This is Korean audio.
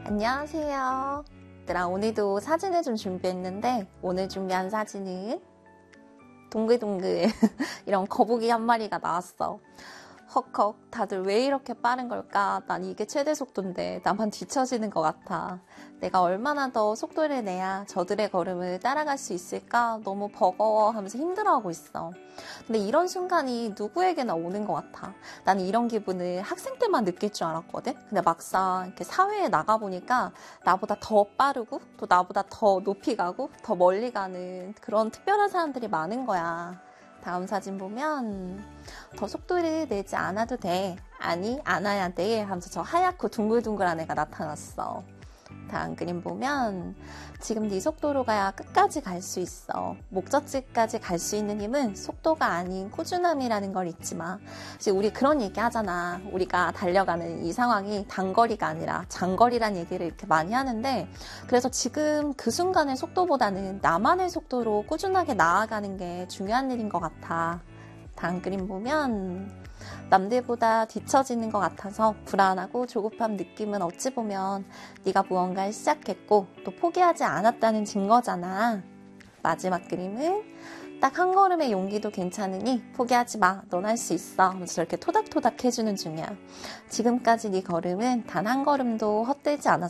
안녕하세요. 얘들아, 오늘도 사진을 좀 준비했는데 오늘 준비한 사진은 동글동글 이런 거북이 한 마리가 나왔어. 헉헉, 다들 왜 이렇게 빠른 걸까? 난 이게 최대 속도인데 나만 뒤처지는 것 같아. 내가 얼마나 더 속도를 내야 저들의 걸음을 따라갈 수 있을까? 너무 버거워 하면서 힘들어하고 있어. 근데 이런 순간이 누구에게나 오는 것 같아. 나는 이런 기분을 학생 때만 느낄 줄 알았거든? 근데 막상 이렇게 사회에 나가보니까 나보다 더 빠르고 또 나보다 더 높이 가고 더 멀리 가는 그런 특별한 사람들이 많은 거야. 다음 사진 보면 더 속도를 내지 않아도 돼. 아니, 안아야 돼. 하면서 저 하얗고 둥글둥글한 애가 나타났어. 다음 그림 보면 지금 네 속도로 가야 끝까지 갈 수 있어. 목적지까지 갈 수 있는 힘은 속도가 아닌 꾸준함이라는 걸 잊지 마. 우리 그런 얘기 하잖아. 우리가 달려가는 이 상황이 단거리가 아니라 장거리란 얘기를 이렇게 많이 하는데, 그래서 지금 그 순간의 속도보다는 나만의 속도로 꾸준하게 나아가는 게 중요한 일인 것 같아. 다음 그림 보면 남들보다 뒤처지는 것 같아서 불안하고 조급한 느낌은 어찌 보면 네가 무언가를 시작했고 또 포기하지 않았다는 증거잖아. 마지막 그림은 딱 한 걸음의 용기도 괜찮으니 포기하지 마. 넌 할 수 있어. 하면서 저렇게 토닥토닥 해주는 중이야. 지금까지 네 걸음은 단 한 걸음도 헛되지 않았어.